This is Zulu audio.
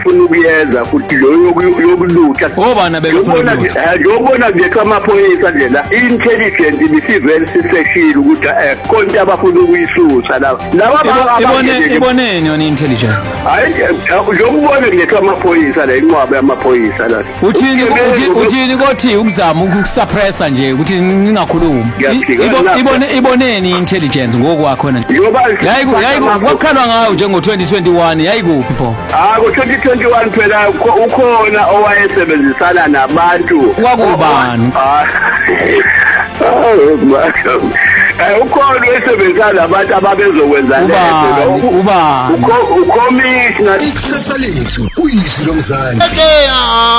ufuna ukuyenza futhi lo yokulutha obana bekufuna yobona nje kwamaphoyisa nje la intelligent ibisivele siseshile ukuthi konke abafuna ukuyisusa laba iboneni yona intelligent hayi yobona nje kwamaphoyisa la inqwabe yamaphoyisa la uthini kothi ukuzama ukusuppressa nje ukuthi ningakhulumi iboneni intelligence ngokwakho na yakukhalwa ngayo njengo 2021 yayikuphi pho ngo 2021 phela ukhona owayesebenzisana nabantu kwakubani ukhona owayesebenzisana nabantu ababezokwenza lezo ucommissioner ikusasa lethu kuyizilo mzansi